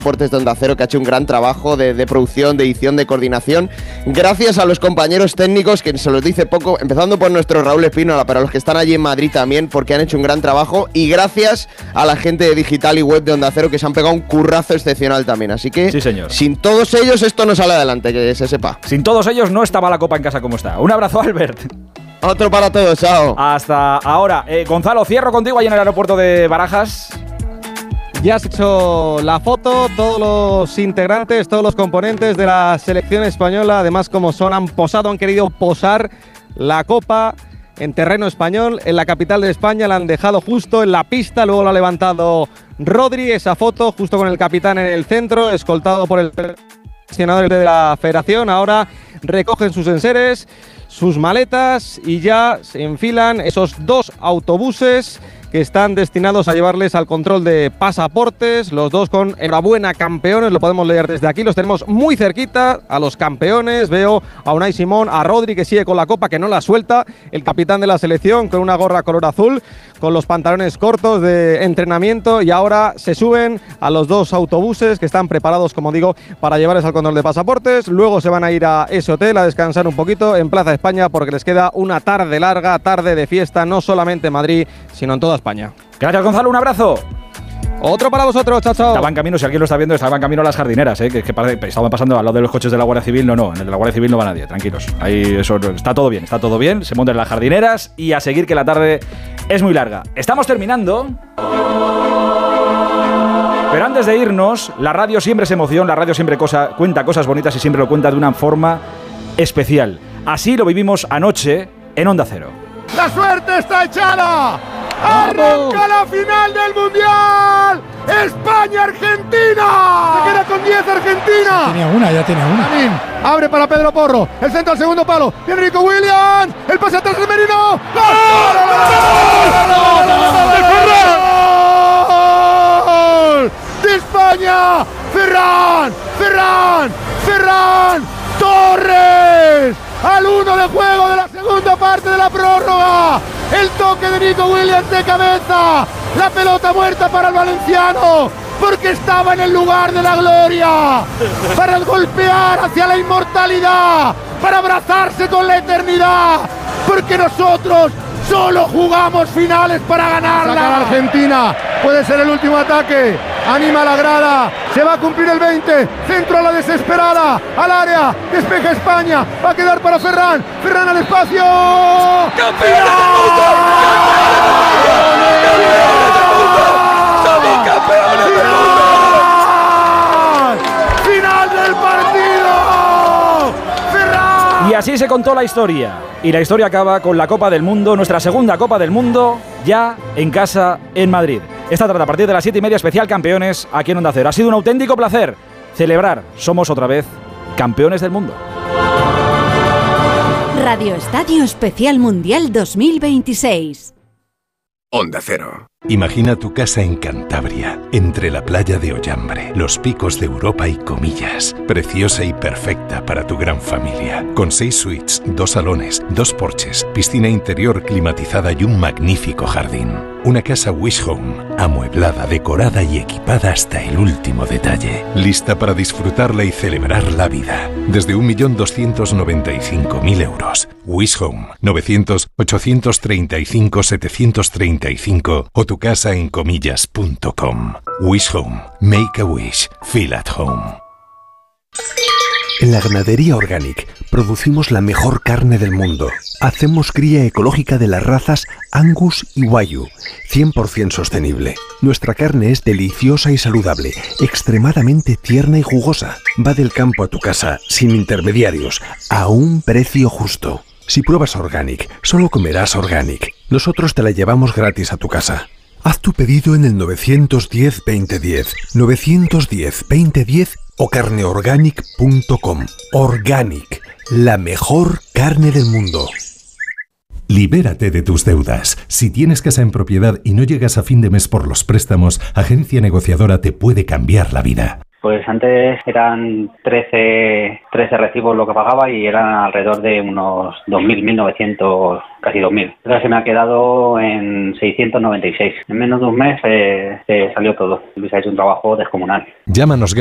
Deportes de Onda Cero, que ha hecho un gran trabajo de producción, de edición, de coordinación. Gracias a los compañeros técnicos, que se los dice poco, empezando por nuestro Raúl Espínola, para los que están allí en Madrid también, porque han hecho un gran trabajo. Y gracias a la gente de digital y web de Onda Cero, que se han pegado un currazo excepcional también. Así que, sí, señor, sin todos ellos esto no sale adelante, que se sepa. Sin todos ellos no estaba la Copa en casa como está. Un abrazo, Albert. Otro para todos, chao. Hasta ahora. Gonzalo, cierro contigo ahí en el aeropuerto de Barajas. Ya has hecho la foto, todos los integrantes, todos los componentes de la selección española, además como son, han posado, han querido posar la Copa en terreno español, en la capital de España, la han dejado justo en la pista, luego lo ha levantado Rodri, esa foto justo con el capitán en el centro, escoltado por el seleccionador de la federación. Ahora recogen sus enseres, sus maletas y ya se enfilan esos 2 autobuses que están destinados a llevarles al control de pasaportes, los 2 con enhorabuena campeones, lo podemos leer desde aquí, los tenemos muy cerquita a los campeones, veo a Unai Simón, a Rodri que sigue con la copa, que no la suelta, el capitán de la selección con una gorra color azul, con los pantalones cortos de entrenamiento, y ahora se suben a los 2 autobuses que están preparados, como digo, para llevarles al control de pasaportes. Luego se van a ir a ese hotel a descansar un poquito en Plaza España, porque les queda una tarde larga, tarde de fiesta, no solamente en Madrid, sino en toda España. Gracias, Gonzalo, un abrazo. Otro para vosotros, chao, chao. Estaban camino, si alguien lo está viendo, estaban camino a las jardineras, que estaban pasando al lado de los coches de la Guardia Civil. No, en el de la Guardia Civil no va nadie, tranquilos. Ahí eso está todo bien, se montan las jardineras y a seguir, que la tarde es muy larga. Estamos terminando. Pero antes de irnos, la radio siempre es emoción, la radio siempre cuenta cosas bonitas y siempre lo cuenta de una forma especial. Así lo vivimos anoche en Onda Cero. ¡La suerte está echada! ¡Arranca la final del Mundial! ¡España-Argentina! Se queda con 10 Argentina. Ya tiene una. Lamin abre para Pedro Porro. El centro al segundo palo. Viene Nico Williams. El pase atrás de Merino. ¡Gol! ¡De España! ¡Ferran Torres! Al 1 de juego de la segunda parte de la prórroga. El toque de Nico Williams de cabeza. La pelota muerta para el valenciano, porque estaba en el lugar de la gloria, para golpear hacia la inmortalidad, para abrazarse con la eternidad, porque nosotros solo jugamos finales para ganarla. Saca la Argentina, puede ser el último ataque, anima a la grada, se va a cumplir el 20, centro a la desesperada, al área, despeja España, va a quedar para Ferran al espacio. ¡Campeón del mundo! ¡Somos campeones del mundo! ¡Final del partido! ¡Ferran! Y así se contó la historia. Y la historia acaba con la Copa del Mundo, nuestra segunda Copa del Mundo, ya en casa en Madrid. Esta tarde a partir de las 7:30, especial campeones aquí en Onda Cero. Ha sido un auténtico placer celebrar. Somos otra vez campeones del mundo. Radio Estadio Especial Mundial 2026. Onda Cero. Imagina tu casa en Cantabria, entre la playa de Ollambre, los picos de Europa y Comillas. Preciosa y perfecta para tu gran familia. Con 6 suites, 2 salones, 2 porches, piscina interior climatizada y un magnífico jardín. Una casa Wish Home, amueblada, decorada y equipada hasta el último detalle. Lista para disfrutarla y celebrar la vida. Desde 1.295.000 euros. Wish Home, 900-835-735 o tu casa en comillas.com. Wish Home. Make a wish. Feel at home. En la ganadería Organic producimos la mejor carne del mundo. Hacemos cría ecológica de las razas Angus y Wagyu, 100% sostenible. Nuestra carne es deliciosa y saludable, extremadamente tierna y jugosa. Va del campo a tu casa, sin intermediarios, a un precio justo. Si pruebas Organic, solo comerás Organic. Nosotros te la llevamos gratis a tu casa. Haz tu pedido en el 910-2010, 910-2010 o carneorganic.com. Organic, la mejor carne del mundo. Libérate de tus deudas. Si tienes casa en propiedad y no llegas a fin de mes por los préstamos, Agencia Negociadora te puede cambiar la vida. Pues antes eran 13 recibos lo que pagaba y eran alrededor de unos 2.000, 1.900, casi 2.000. Ahora se me ha quedado en 696. En menos de un mes salió todo. Se ha hecho un trabajo descomunal. Llámanos